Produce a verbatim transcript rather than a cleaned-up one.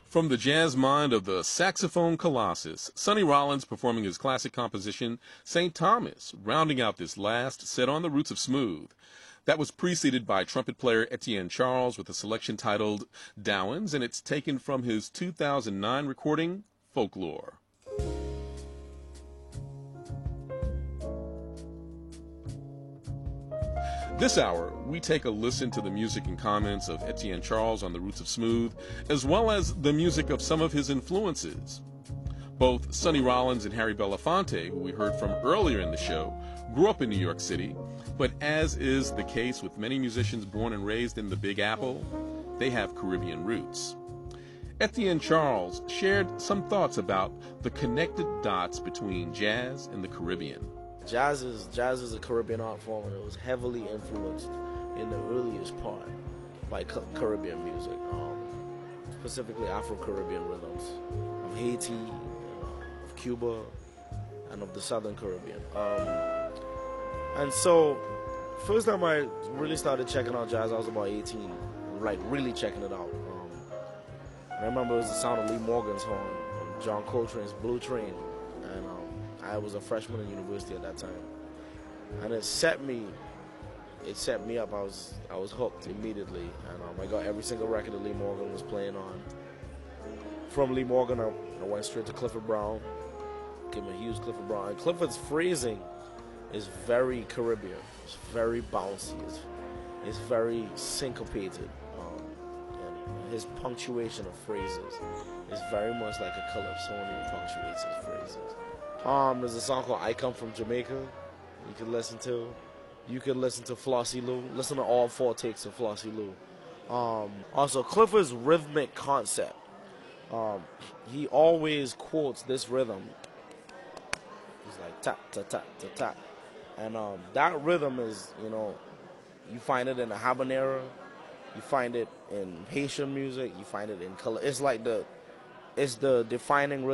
From the jazz mind of the saxophone colossus, Sonny Rollins performing his classic composition, Saint Thomas, rounding out this last set on the roots of smooth. That was preceded by trumpet player Etienne Charles with a selection titled Dowens, and it's taken from his two thousand nine recording, Folklore. This hour, we take a listen to the music and comments of Etienne Charles on the roots of smooth, as well as the music of some of his influences. Both Sonny Rollins and Harry Belafonte, who we heard from earlier in the show, grew up in New York City, but as is the case with many musicians born and raised in the Big Apple, they have Caribbean roots. Etienne Charles shared some thoughts about the connected dots between jazz and the Caribbean. Jazz is, jazz is a Caribbean art form, and it was heavily influenced in the earliest part by ca- Caribbean music, um, specifically Afro-Caribbean rhythms of Haiti, and, uh, of Cuba, and of the Southern Caribbean. Um, and so, first time I really started checking out jazz, I was about eighteen, like really checking it out. Um, I remember it was the sound of Lee Morgan's horn, and John Coltrane's Blue Train, and um, I was a freshman in university at that time, and it set me, it set me up. I was, I was hooked immediately, and um, I got every single record that Lee Morgan was playing on. From Lee Morgan, I, I went straight to Clifford Brown. Gave me a huge Clifford Brown. And Clifford's phrasing is very Caribbean. It's very bouncy. It's, it's very syncopated. Um, and his punctuation of phrases is very much like a calypsonian punctuates his phrases. Um, there's a song called I Come From Jamaica you can listen to. You can listen to Flossie Lou. Listen to all four takes of Flossie Lou. Um, also, Clifford's rhythmic concept. Um, he always quotes this rhythm. He's like tap, tap, tap, tap, tap. And um, that rhythm is, you know, you find it in the habanera. You find it in Haitian music. You find it in color. It's like the, it's the defining rhythm.